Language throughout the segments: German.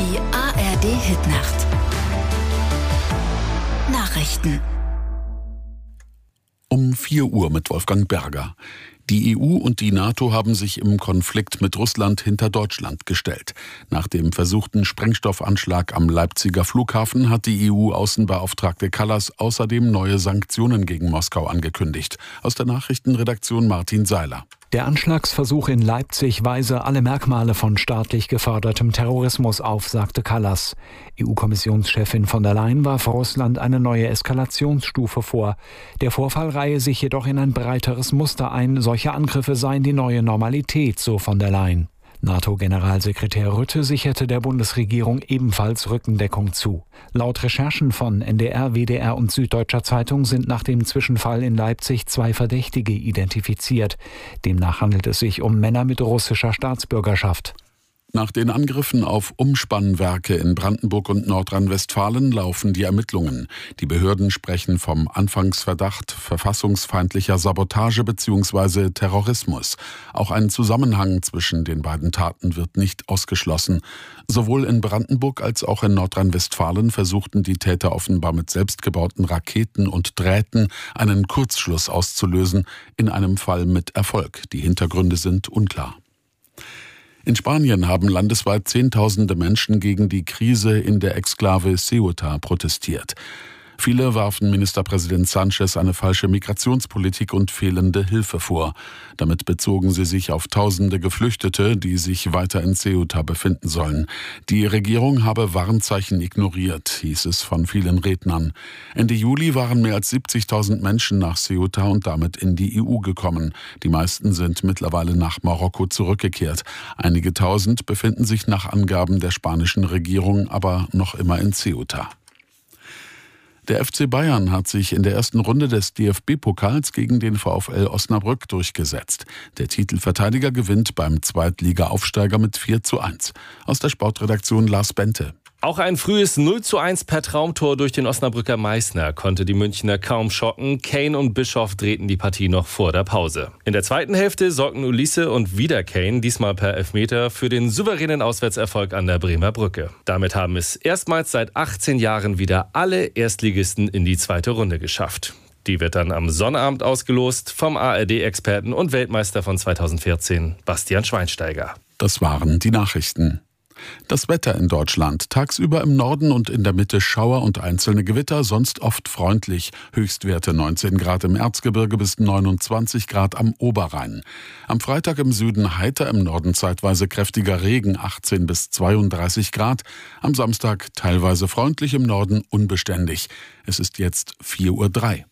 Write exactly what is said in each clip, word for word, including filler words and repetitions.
Die A R D-Hitnacht. Nachrichten. Um vier Uhr mit Wolfgang Berger. Die E U und die NATO haben sich im Konflikt mit Russland hinter Deutschland gestellt. Nach dem versuchten Sprengstoffanschlag am Leipziger Flughafen hat die E U-Außenbeauftragte Kallas außerdem neue Sanktionen gegen Moskau angekündigt. Aus der Nachrichtenredaktion Martin Seiler. Der Anschlagsversuch in Leipzig weise alle Merkmale von staatlich gefördertem Terrorismus auf, sagte Kallas. E U-Kommissionschefin von der Leyen warf Russland eine neue Eskalationsstufe vor. Der Vorfall reihe sich jedoch in ein breiteres Muster ein. Solche Angriffe seien die neue Normalität, so von der Leyen. NATO-Generalsekretär Rutte sicherte der Bundesregierung ebenfalls Rückendeckung zu. Laut Recherchen von N D R, W D R und Süddeutscher Zeitung sind nach dem Zwischenfall in Leipzig zwei Verdächtige identifiziert. Demnach handelt es sich um Männer mit russischer Staatsbürgerschaft. Nach den Angriffen auf Umspannwerke in Brandenburg und Nordrhein-Westfalen laufen die Ermittlungen. Die Behörden sprechen vom Anfangsverdacht verfassungsfeindlicher Sabotage bzw. Terrorismus. Auch ein Zusammenhang zwischen den beiden Taten wird nicht ausgeschlossen. Sowohl in Brandenburg als auch in Nordrhein-Westfalen versuchten die Täter offenbar mit selbstgebauten Raketen und Drähten einen Kurzschluss auszulösen, in einem Fall mit Erfolg. Die Hintergründe sind unklar. In Spanien haben landesweit Zehntausende Menschen gegen die Krise in der Exklave Ceuta protestiert. Viele warfen Ministerpräsident Sánchez eine falsche Migrationspolitik und fehlende Hilfe vor. Damit bezogen sie sich auf tausende Geflüchtete, die sich weiter in Ceuta befinden sollen. Die Regierung habe Warnzeichen ignoriert, hieß es von vielen Rednern. Ende Juli waren mehr als siebzigtausend Menschen nach Ceuta und damit in die E U gekommen. Die meisten sind mittlerweile nach Marokko zurückgekehrt. Einige tausend befinden sich nach Angaben der spanischen Regierung aber noch immer in Ceuta. Der F C Bayern hat sich in der ersten Runde des D F B-Pokals gegen den VfL Osnabrück durchgesetzt. Der Titelverteidiger gewinnt beim Zweitliga-Aufsteiger mit vier zu eins. Aus der Sportredaktion Lars Bente. Auch ein frühes null zu eins per Traumtor durch den Osnabrücker Meißner konnte die Münchner kaum schocken. Kane und Bischoff drehten die Partie noch vor der Pause. In der zweiten Hälfte sorgten Ulisse und wieder Kane, diesmal per Elfmeter, für den souveränen Auswärtserfolg an der Bremer Brücke. Damit haben es erstmals seit achtzehn Jahren wieder alle Erstligisten in die zweite Runde geschafft. Die wird dann am Sonnabend ausgelost vom A R D-Experten und Weltmeister von zweitausendvierzehn, Bastian Schweinsteiger. Das waren die Nachrichten. Das Wetter in Deutschland. Tagsüber im Norden und in der Mitte Schauer und einzelne Gewitter, sonst oft freundlich. Höchstwerte neunzehn Grad im Erzgebirge bis neunundzwanzig Grad am Oberrhein. Am Freitag im Süden heiter, im Norden zeitweise kräftiger Regen, achtzehn bis zweiunddreißig Grad. Am Samstag teilweise freundlich, im Norden unbeständig. Es ist jetzt vier Uhr drei.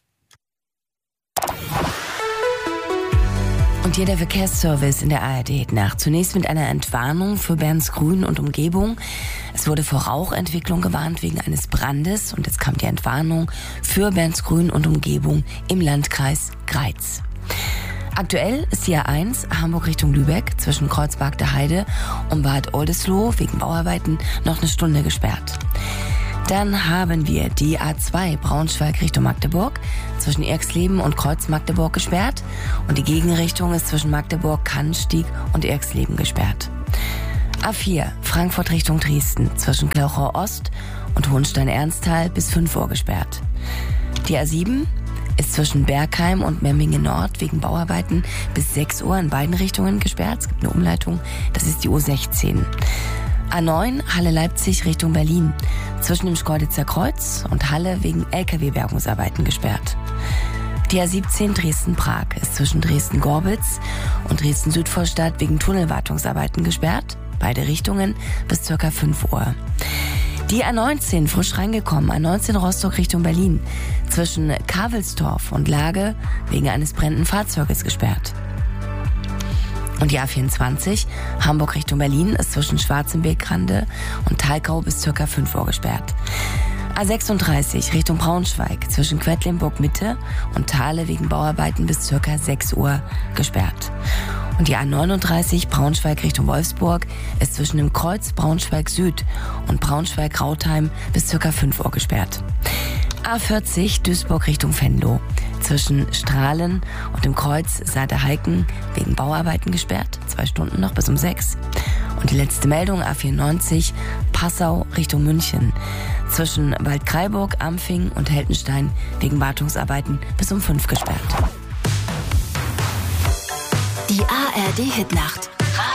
Und hier der Verkehrsservice in der A R D-Nacht. Zunächst mit einer Entwarnung für Bernsgrün und Umgebung. Es wurde vor Rauchentwicklung gewarnt wegen eines Brandes. Und jetzt kam die Entwarnung für Bernsgrün und Umgebung im Landkreis Greiz. Aktuell ist die A eins Hamburg Richtung Lübeck zwischen Kreuzberg der Heide und Bad Oldesloe wegen Bauarbeiten noch eine Stunde gesperrt. Dann haben wir die A zwei Braunschweig Richtung Magdeburg zwischen Erxleben und Kreuz Magdeburg gesperrt und die Gegenrichtung ist zwischen Magdeburg, Kannenstieg und Erxleben gesperrt. A vier Frankfurt Richtung Dresden zwischen Glauchau Ost und Hohenstein-Ernsthal bis fünf Uhr gesperrt. Die A sieben ist zwischen Bergheim und Memmingen Nord wegen Bauarbeiten bis sechs Uhr in beiden Richtungen gesperrt. Es gibt eine Umleitung, das ist die U sechzehn. A neun Halle-Leipzig Richtung Berlin zwischen dem Schkeuditzer Kreuz und Halle wegen L K W-Bergungsarbeiten gesperrt. Die A siebzehn Dresden-Prag ist zwischen Dresden-Gorbitz und Dresden-Südvorstadt wegen Tunnelwartungsarbeiten gesperrt, beide Richtungen bis ca. fünf Uhr. Die A neunzehn frisch reingekommen, A neunzehn Rostock Richtung Berlin zwischen Kavelsdorf und Lage wegen eines brennenden Fahrzeuges gesperrt. Und die A vierundzwanzig, Hamburg Richtung Berlin, ist zwischen Schwarzenberg-Grande und Thalkau bis ca. fünf Uhr gesperrt. A sechsunddreißig Richtung Braunschweig zwischen Quedlinburg-Mitte und Thale wegen Bauarbeiten bis ca. sechs Uhr gesperrt. Und die A neununddreißig Braunschweig Richtung Wolfsburg ist zwischen dem Kreuz Braunschweig Süd und Braunschweig-Rautheim bis ca. fünf Uhr gesperrt. A vierzig Duisburg Richtung Venlo zwischen Strahlen und dem Kreuz Saade-Heiken wegen Bauarbeiten gesperrt, zwei Stunden noch bis um sechs. Und die letzte Meldung, A vierundneunzig, Passau Richtung München. Zwischen Waldkraiburg, Ampfing und Heldenstein wegen Wartungsarbeiten bis um fünf gesperrt. Die A R D Hitnacht.